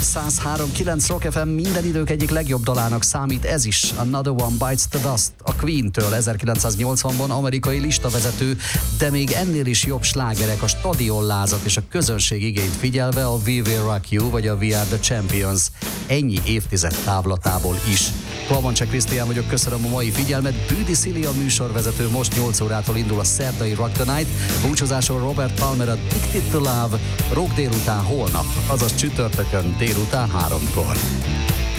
103.9 Rock FM minden idők egyik legjobb dalának számít ez is. Another One Bites the Dust, a Queen-től 1980-ban amerikai listavezető, de még ennél is jobb slágerek, a stadionlázat és a közönség igényt figyelve a We Will Rock You vagy a We Are the Champions. Ennyi évtized távlatából is. Kalmancsák Krisztián vagyok, köszönöm a mai figyelmet. Bűdi Szili a műsorvezető, most 8 órától indul a szerdai Rock the Night. Búcsúzáson Robert Palmer a Addicted to Love, rock délután holnap, azaz csütörtökön délután 3-kor.